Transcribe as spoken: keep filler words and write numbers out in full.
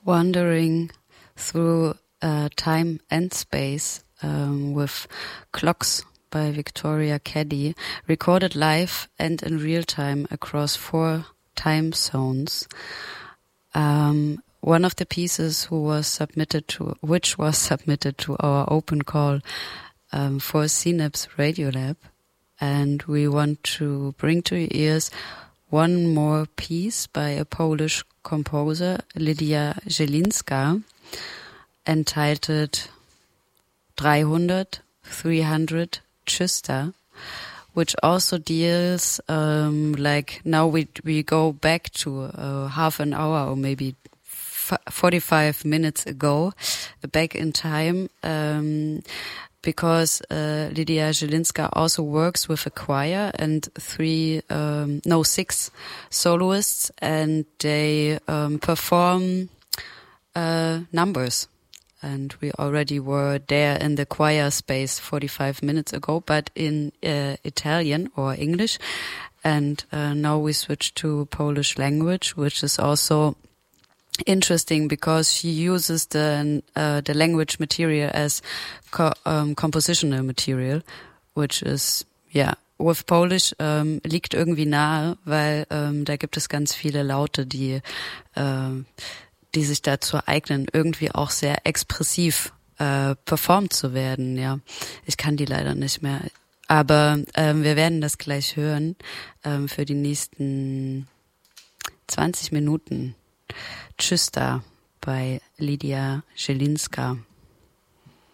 Wandering through uh, time and space um, with Clocks by Victoria Caddy, recorded live and in real time across four time zones. Um, one of the pieces who was submitted to, which was submitted to our open call um, for Synapse Radiolab, and we want to bring to your ears one more piece by a Polish composer, Lidia Zielinska, entitled three hundred, three hundred Czysta, which also deals, um, like now we we go back to uh, half an hour or maybe f- forty-five minutes ago, back in time, um, because uh, Lidia Zielinska also works with a choir and three, um, no, six soloists, and they um, perform uh, numbers. And we already were there in the choir space forty-five minutes ago, but in uh, Italian or English. And uh, now we switch to Polish language, which is also interesting because she uses the uh, the language material as co- um, compositional material, which is, ja, with Polish ähm, liegt irgendwie nahe, weil ähm, da gibt es ganz viele Laute, die äh, die sich dazu eignen, irgendwie auch sehr expressiv äh, performt zu werden. Ja, ich kann die leider nicht mehr, aber ähm, wir werden das gleich hören ähm, für die nächsten zwanzig Minuten. Czysta bei Lidia Zielinska.